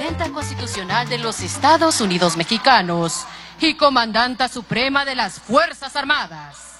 Presidenta Constitucional de los Estados Unidos Mexicanos y Comandanta Suprema de las Fuerzas Armadas.